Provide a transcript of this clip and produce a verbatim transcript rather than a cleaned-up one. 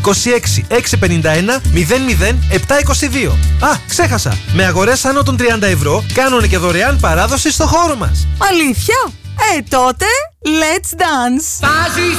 είκοσι έξι εξακόσια πενήντα ένα μηδέν μηδέν επτακόσια είκοσι δύο. Α, ξέχασα! Με αγορές άνω των τριάντα ευρώ κάνουν και δωρεάν παράδοση στο χώρο μας. Αλήθεια? Ε, τότε let's dance!